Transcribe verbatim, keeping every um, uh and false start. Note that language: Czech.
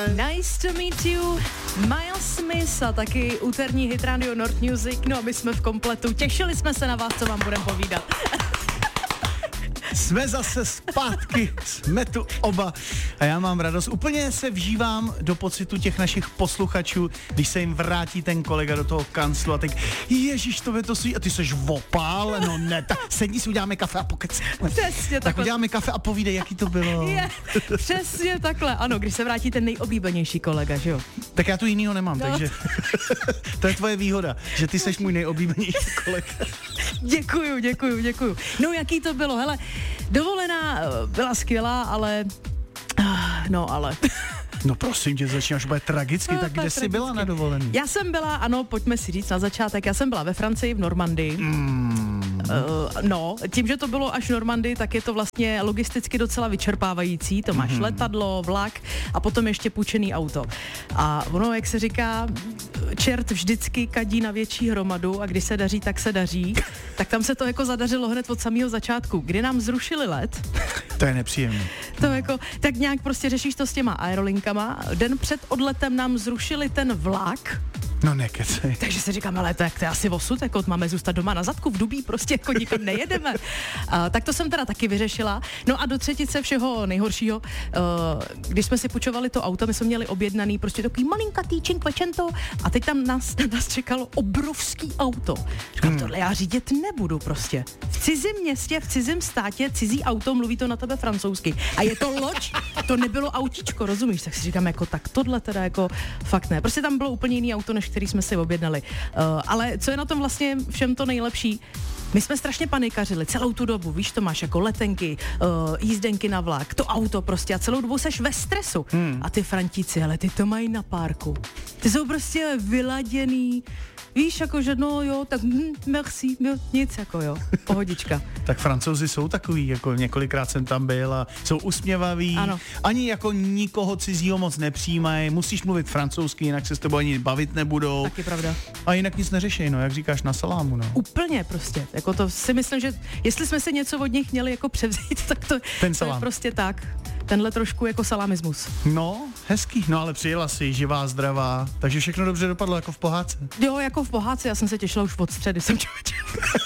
Nice to meet you, Miles Smith a taky úterní hit Radio North Music. No a my jsme v kompletu. Těšili jsme se na vás, co vám budeme povídat. Jsme zase zpátky, jsme tu oba a já mám radost. Úplně se vžívám do pocitu těch našich posluchačů, když se jim vrátí ten kolega do toho kanclu a tak ježiš, to je to svý, a ty seš vopál, no ne, tak sedni si, uděláme kafe a pokecáme. Přesně tak takhle. uděláme kafe a povídej, jaký to bylo. Je, přesně takhle, ano, když se vrátí ten nejoblíbenější kolega, že jo? Tak já tu jinýho nemám, No. takže to je tvoje výhoda, že ty seš můj nejoblíbenější kolega. Děkuju, děkuju, děkuju. No jaký to bylo, hele, dovolená eh, byla skvělá, ale, ah, no ale... No prosím tě, začínáš úplně tragicky, No, tak kde tak jsi tragicky. byla na dovolený? Já jsem byla, ano, pojďme si říct na začátek, já jsem byla ve Francii, v Normandii. Mm. Uh, no, tím, že to bylo až v Normandii, tak je to vlastně logisticky docela vyčerpávající. To máš Mhm. letadlo, vlak a potom ještě půjčený auto. A ono, jak se říká, čert vždycky kadí na větší hromadu a když se daří, tak se daří. Tak tam se to jako zadařilo hned od samého začátku, kdy nám zrušili let. To je nepříjemné. To jako, tak nějak prostě řešíš to s těma aerolinkama. Den před odletem nám zrušili ten vlak. No nekecej. Takže si říkám, ale to, jak to je asi osud, jako máme zůstat doma na zadku v Dubí, prostě jako nikam nejedeme. A, tak to jsem teda taky vyřešila. No a do třetice všeho nejhoršího, uh, když jsme si půjčovali to auto, my jsme měli objednaný prostě takový malinkatý Cinquecento a teď tam nás, nás čekalo obrovský auto. Říkám, hmm. tohle já řídit nebudu prostě. V cizím městě, v cizím státě, cizí auto, mluví to na tebe francouzsky. A je to loď, to nebylo autíčko, rozumíš? Tak si říkám, jako tak tohle teda jako fakt ne. Prostě tam bylo úplně jiný auto, než který jsme si objednali. Uh, ale co je na tom vlastně všem to nejlepší? My jsme strašně panikařili celou tu dobu, víš, to máš jako letenky, uh, jízdenky na vlak, to auto prostě a celou dobu seš ve stresu. Hmm. A ty Frantíci, ale ty to mají na párku. Ty jsou prostě vyladěný, víš, jako že no jo, tak hm, merci, jo, nic, jako jo, pohodička. Tak Francouzi jsou takový, jako několikrát jsem tam byl a jsou usměvaví, Ano. ani jako nikoho cizího moc nepřijímají, musíš mluvit francouzsky, jinak se s tebou ani bavit nebudou. Taky pravda. A jinak nic neřešej, no, jak říkáš, na salámu, no. Úplně prostě, jako to si myslím, že jestli jsme si něco od nich měli jako převzít, tak to, Ten to salám. je prostě tak. Tenhle trošku jako salamismus. No, hezký, no ale přijela si, živá, zdravá, takže všechno dobře dopadlo jako v pohádce. Jo, jako v pohádce, já jsem se těšila už od středy, jsem člověče.